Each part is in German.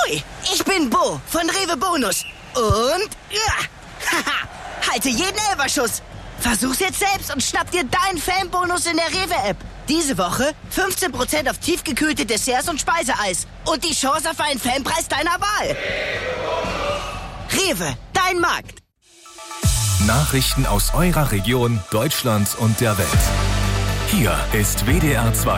Hui, ich bin Bo von Rewe Bonus. Und halte jeden Elferschuss. Versuch's jetzt selbst und schnapp dir deinen Fanbonus in der Rewe-App. Diese Woche 15% auf tiefgekühlte Desserts und Speiseeis. Und die Chance auf einen Fanpreis deiner Wahl. Rewe, dein Markt. Nachrichten aus eurer Region, Deutschland und der Welt. Hier ist WDR 2.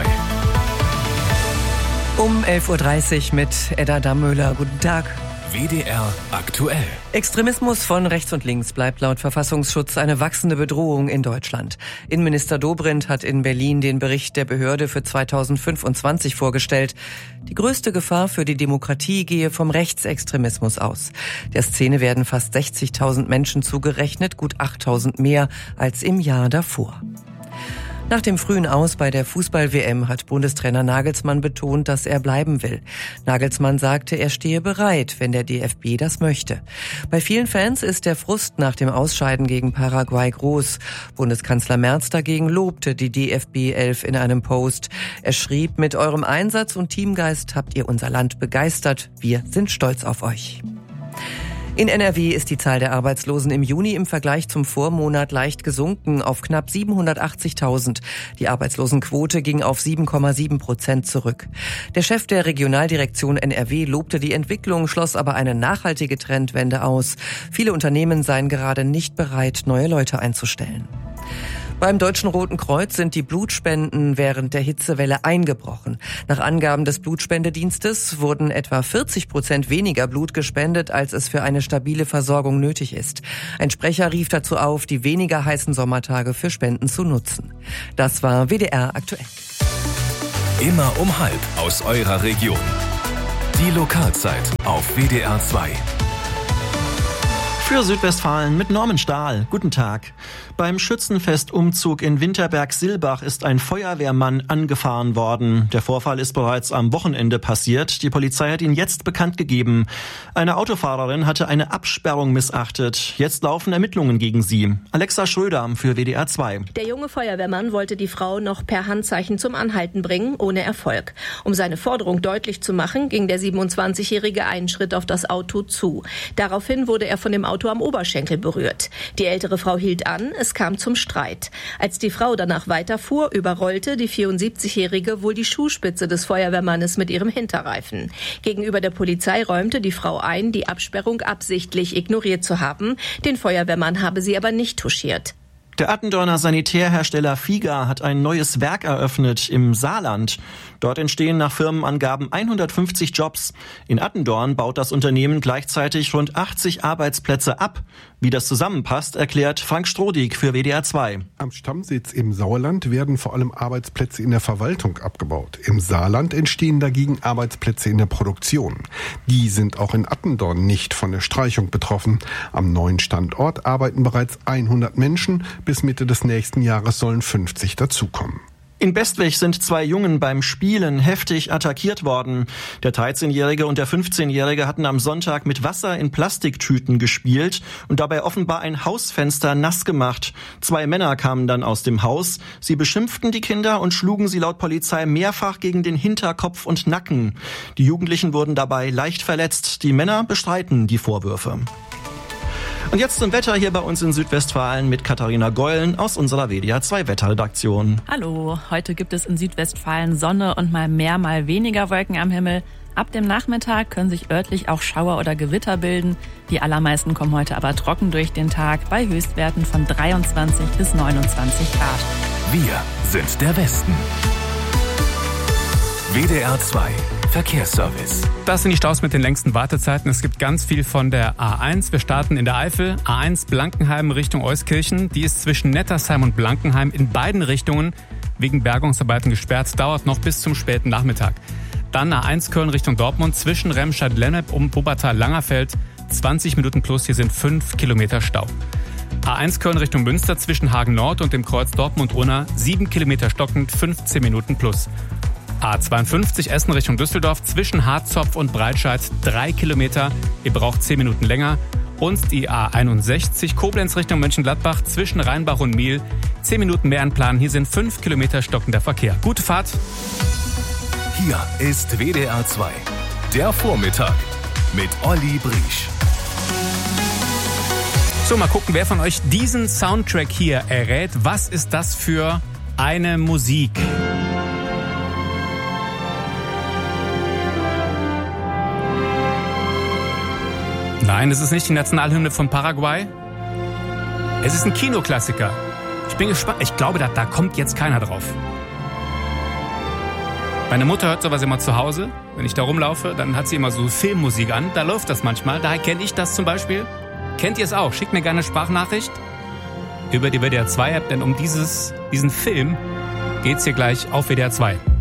Um 11.30 Uhr mit Edda Dammöhler. Guten Tag. WDR aktuell. Extremismus von rechts und links bleibt laut Verfassungsschutz eine wachsende Bedrohung in Deutschland. Innenminister Dobrindt hat in Berlin den Bericht der Behörde für 2025 vorgestellt. Die größte Gefahr für die Demokratie gehe vom Rechtsextremismus aus. Der Szene werden fast 60.000 Menschen zugerechnet, gut 8.000 mehr als im Jahr davor. Nach dem frühen Aus bei der Fußball-WM hat Bundestrainer Nagelsmann betont, dass er bleiben will. Nagelsmann sagte, er stehe bereit, wenn der DFB das möchte. Bei vielen Fans ist der Frust nach dem Ausscheiden gegen Paraguay groß. Bundeskanzler Merz dagegen lobte die DFB 11 in einem Post. Er schrieb, mit eurem Einsatz und Teamgeist habt ihr unser Land begeistert. Wir sind stolz auf euch. In NRW ist die Zahl der Arbeitslosen im Juni im Vergleich zum Vormonat leicht gesunken auf knapp 780.000. Die Arbeitslosenquote ging auf 7,7% zurück. Der Chef der Regionaldirektion NRW lobte die Entwicklung, schloss aber eine nachhaltige Trendwende aus. Viele Unternehmen seien gerade nicht bereit, neue Leute einzustellen. Beim Deutschen Roten Kreuz sind die Blutspenden während der Hitzewelle eingebrochen. Nach Angaben des Blutspendedienstes wurden etwa 40% weniger Blut gespendet, als es für eine stabile Versorgung nötig ist. Ein Sprecher rief dazu auf, die weniger heißen Sommertage für Spenden zu nutzen. Das war WDR aktuell. Immer um 12:30 aus eurer Region. Die Lokalzeit auf WDR 2. Für Südwestfalen mit Norman Stahl. Guten Tag. Beim Schützenfestumzug in Winterberg-Silbach ist ein Feuerwehrmann angefahren worden. Der Vorfall ist bereits am Wochenende passiert. Die Polizei hat ihn jetzt bekannt gegeben. Eine Autofahrerin hatte eine Absperrung missachtet. Jetzt laufen Ermittlungen gegen sie. Alexa Schröder für WDR 2. Der junge Feuerwehrmann wollte die Frau noch per Handzeichen zum Anhalten bringen, ohne Erfolg. Um seine Forderung deutlich zu machen, ging der 27-Jährige einen Schritt auf das Auto zu. Daraufhin wurde er von dem Auto am Oberschenkel berührt. Die ältere Frau hielt an, es kam zum Streit. Als die Frau danach weiterfuhr, überrollte die 74-Jährige wohl die Schuhspitze des Feuerwehrmannes mit ihrem Hinterreifen. Gegenüber der Polizei räumte die Frau ein, die Absperrung absichtlich ignoriert zu haben. Den Feuerwehrmann habe sie aber nicht touchiert. Der Attendorner Sanitärhersteller Figa hat ein neues Werk eröffnet im Saarland. Dort entstehen nach Firmenangaben 150 Jobs. In Attendorn baut das Unternehmen gleichzeitig rund 80 Arbeitsplätze ab. Wie das zusammenpasst, erklärt Frank Strodig für WDR 2. Am Stammsitz im Sauerland werden vor allem Arbeitsplätze in der Verwaltung abgebaut. Im Saarland entstehen dagegen Arbeitsplätze in der Produktion. Die sind auch in Attendorn nicht von der Streichung betroffen. Am neuen Standort arbeiten bereits 100 Menschen. Bis Mitte des nächsten Jahres sollen 50 dazukommen. In Bestwig sind 2 Jungen beim Spielen heftig attackiert worden. Der 13-Jährige und der 15-Jährige hatten am Sonntag mit Wasser in Plastiktüten gespielt und dabei offenbar ein Hausfenster nass gemacht. 2 Männer kamen dann aus dem Haus. Sie beschimpften die Kinder und schlugen sie laut Polizei mehrfach gegen den Hinterkopf und Nacken. Die Jugendlichen wurden dabei leicht verletzt. Die Männer bestreiten die Vorwürfe. Und jetzt zum Wetter hier bei uns in Südwestfalen mit Katharina Geulen aus unserer WDR 2 Wetterredaktion. Hallo, heute gibt es in Südwestfalen Sonne und mal mehr, mal weniger Wolken am Himmel. Ab dem Nachmittag können sich örtlich auch Schauer oder Gewitter bilden. Die allermeisten kommen heute aber trocken durch den Tag bei Höchstwerten von 23 bis 29 Grad. Wir sind der Westen. WDR 2 Verkehrsservice. Das sind die Staus mit den längsten Wartezeiten. Es gibt ganz viel von der A1. Wir starten in der Eifel. A1 Blankenheim Richtung Euskirchen. Die ist zwischen Nettersheim und Blankenheim in beiden Richtungen wegen Bergungsarbeiten gesperrt. Dauert noch bis zum späten Nachmittag. Dann A1 Köln Richtung Dortmund zwischen Remscheid-Lennep und Wuppertal-Langerfeld. 20 Minuten plus, hier sind 5 Kilometer Stau. A1 Köln Richtung Münster zwischen Hagen Nord und dem Kreuz Dortmund-Unna. 7 Kilometer stockend, 15 Minuten plus. A52 Essen Richtung Düsseldorf zwischen Harzopf und Breitscheid 3 Kilometer. Ihr braucht 10 Minuten länger. Und die A61 Koblenz Richtung Mönchengladbach zwischen Rheinbach und Miel. 10 Minuten mehr anplanen. Hier sind 5 Kilometer stockender Verkehr. Gute Fahrt. Hier ist WDR 2. Der Vormittag. mit Olli Briesch. So, mal gucken, wer von euch diesen Soundtrack hier errät. Was ist das für eine Musik? Nein, es ist nicht die Nationalhymne von Paraguay. Es ist ein Kinoklassiker. Ich bin gespannt. Ich glaube, da kommt jetzt keiner drauf. Meine Mutter hört sowas immer zu Hause. Wenn ich da rumlaufe, dann hat sie immer so Filmmusik an. Da läuft das manchmal. Daher kenne ich das zum Beispiel. Kennt ihr es auch? Schickt mir gerne eine Sprachnachricht über die WDR 2 App, denn um diesen Film geht's hier gleich auf WDR 2.